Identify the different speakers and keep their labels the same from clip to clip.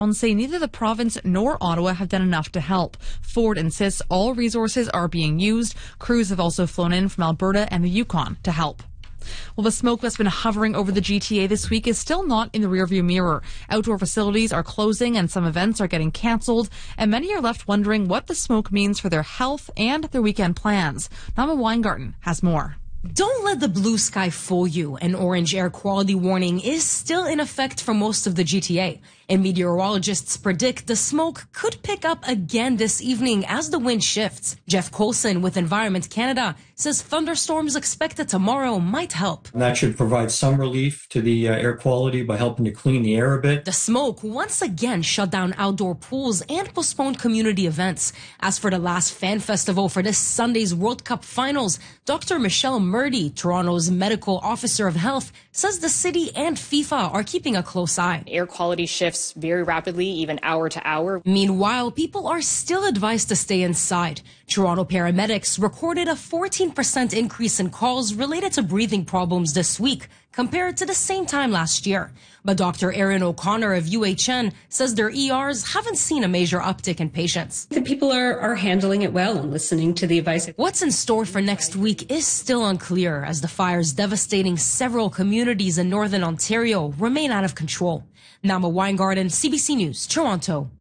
Speaker 1: and say neither the province nor Ottawa have done enough to help. Ford insists all resources are being used. Crews have also flown in from Alberta and the Yukon to help. Well, the smoke that's been hovering over the GTA this week is still not in the rearview mirror. Outdoor facilities are closing and some events are getting cancelled, and many are left wondering what the smoke means for their health and their weekend plans. Nama Weingarten has more.
Speaker 2: Don't let the blue sky fool you. An orange air quality warning is still in effect for most of the GTA. And meteorologists predict the smoke could pick up again this evening as the wind shifts. Jeff Coulson with Environment Canada says thunderstorms expected tomorrow might help.
Speaker 3: And that should provide some relief to the air quality by helping to clean the air a bit.
Speaker 2: The smoke once again shut down outdoor pools and postponed community events. As for the last fan festival for this Sunday's World Cup finals, Dr. Michelle Murdy, Toronto's medical officer of health, says the city and FIFA are keeping a close eye.
Speaker 4: Air quality shifts very rapidly, even hour to hour.
Speaker 2: Meanwhile, people are still advised to stay inside. Toronto paramedics recorded a 14% increase in calls related to breathing problems this week compared to the same time last year. But Dr. Erin O'Connor of UHN says their ERs haven't seen a major uptick in patients.
Speaker 5: The people are handling it well and listening to the advice.
Speaker 2: What's in store for next week is still unclear as the fires devastating several communities in northern Ontario remain out of control. Nama Weingarten, CBC News, Toronto.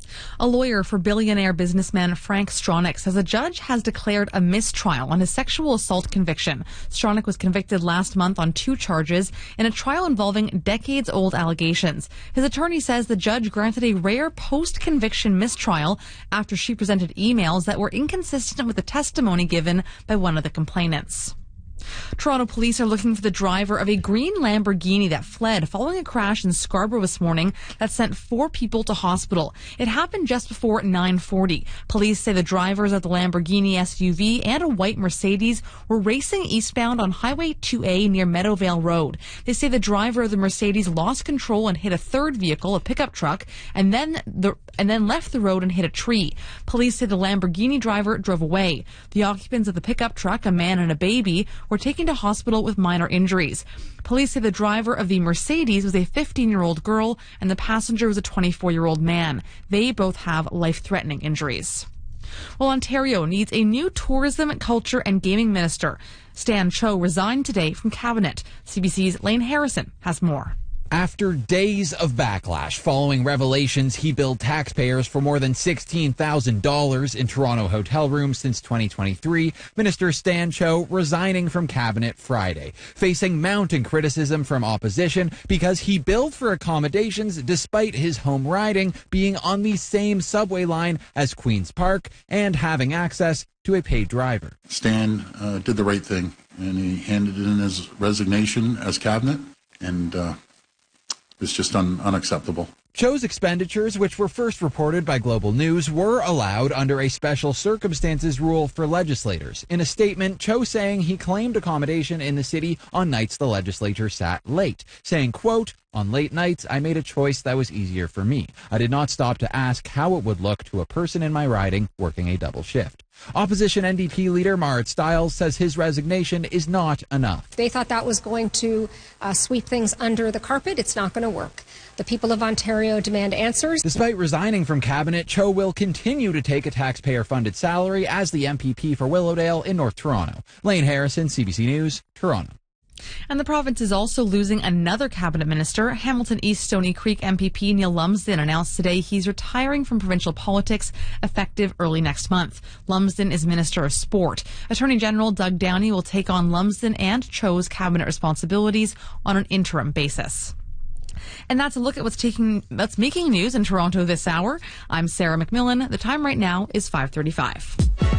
Speaker 1: A lawyer for billionaire businessman Frank Stronach says a judge has declared a mistrial on his sexual assault conviction. Stronach was convicted last month on 2 charges in a trial involving decades-old allegations. His attorney says the judge granted a rare post-conviction mistrial after she presented emails that were inconsistent with the testimony given by one of the complainants. Toronto police are looking for the driver of a green Lamborghini that fled following a crash in Scarborough this morning that sent 4 people to hospital. It happened just before 9:40. Police say the drivers of the Lamborghini SUV and a white Mercedes were racing eastbound on Highway 2A near Meadowvale Road. They say the driver of the Mercedes lost control and hit a third vehicle, a pickup truck, and then left the road and hit a tree. Police say the Lamborghini driver drove away. The occupants of the pickup truck, a man and a baby, were taken to hospital with minor injuries. Police say the driver of the Mercedes was a 15-year-old girl and the passenger was a 24-year-old man. They both have life-threatening injuries. Well, Ontario needs a new tourism, culture and gaming minister. Stan Cho resigned today from cabinet. CBC's Lane Harrison has more.
Speaker 6: After days of backlash following revelations he billed taxpayers for more than $16,000 in Toronto hotel rooms since 2023, Minister Stan Cho resigning from cabinet Friday, facing mounting criticism from opposition because he billed for accommodations despite his home riding being on the same subway line as Queen's Park and having access to a paid driver.
Speaker 7: Stan did the right thing, and he handed in his resignation as cabinet, and it's just unacceptable.
Speaker 6: Cho's expenditures, which were first reported by Global News, were allowed under a special circumstances rule for legislators. In a statement, Cho saying he claimed accommodation in the city on nights the legislature sat late, saying, quote, "On late nights, I made a choice that was easier for me. I did not stop to ask how it would look to a person in my riding working a double shift." Opposition NDP leader Marit Stiles says his resignation is not enough.
Speaker 8: They thought that was going to sweep things under the carpet. It's not going to work. The people of Ontario demand answers.
Speaker 6: Despite resigning from cabinet, Cho will continue to take a taxpayer-funded salary as the MPP for Willowdale in North Toronto. Lane Harrison, CBC News, Toronto.
Speaker 1: And the province is also losing another cabinet minister. Hamilton East Stony Creek MPP Neil Lumsden announced today he's retiring from provincial politics effective early next month. Lumsden is Minister of Sport. Attorney General Doug Downey will take on Lumsden and Cho's cabinet responsibilities on an interim basis. And that's a look at what's making news in Toronto this hour. I'm Sarah McMillan. The time right now is 5:35.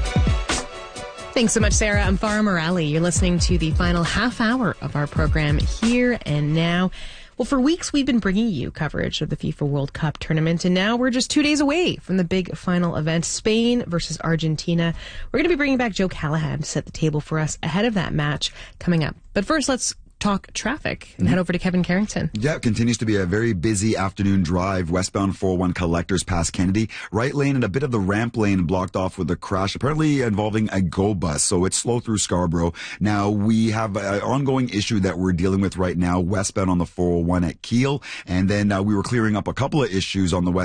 Speaker 9: Thanks so much, Sarah. I'm Farah Morali. You're listening to the final half hour of our program Here and Now. Well, for weeks, we've been bringing you coverage of the FIFA World Cup tournament, and now we're just 2 days away from the big final event, Spain versus Argentina. We're going to be bringing back Joe Callahan to set the table for us ahead of that match coming up. But first, let's talk traffic and head over to Kevin Carrington.
Speaker 10: Yeah, it continues to be a very busy afternoon drive westbound 401 Collectors past Kennedy. Right lane and a bit of the ramp lane blocked off with a crash, apparently involving a GO bus. So it's slow through Scarborough. Now, we have an ongoing issue that we're dealing with right now westbound on the 401 at Keele. And then we were clearing up a couple of issues on the west